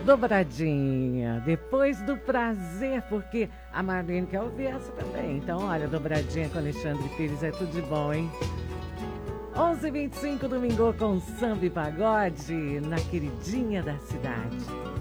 Dobradinha, depois do prazer, porque a Marlene quer ouvir essa também. Então, olha, dobradinha com Alexandre Pires, é tudo de bom, hein? 11h25, domingo com samba e pagode, na queridinha da cidade.